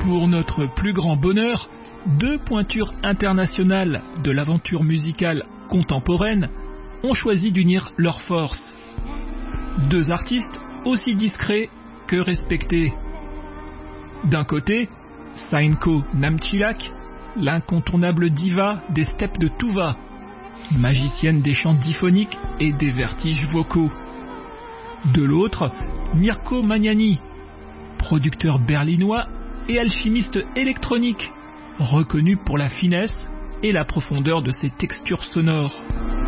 Pour notre plus grand bonheur, deux pointures internationales de l'aventure musicale contemporaine ont choisi d'unir leurs forces. Deux artistes aussi discrets que respectés. D'un côté, Sainko Namchilak, l'incontournable diva des steppes de Tuva, magicienne des chants diphoniques et des vertiges vocaux. De l'autre, Mirko Magnani, producteur berlinois et alchimiste électronique, reconnu pour la finesse et la profondeur de ses textures sonores.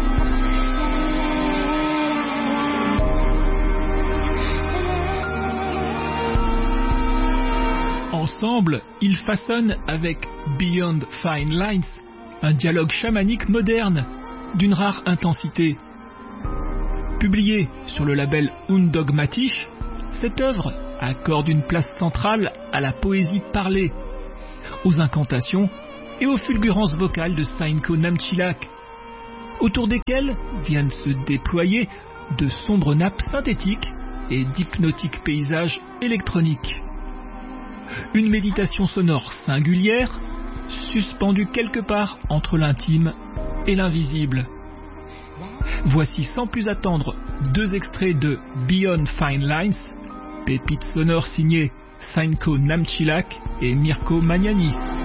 Ensemble, ils façonnent avec Beyond Fine Lines un dialogue chamanique moderne d'une rare intensité. Publiée sur le label Undogmatisch, cette œuvre accorde une place centrale à la poésie parlée, aux incantations et aux fulgurances vocales de Sainko Namchilak, autour desquelles viennent se déployer de sombres nappes synthétiques et d'hypnotiques paysages électroniques. Une méditation sonore singulière, suspendue quelque part entre l'intime et l'invisible. Voici sans plus attendre deux extraits de Beyond Fine Lines, pépite sonore signée Sainko Namchilak et Mirko Magnani.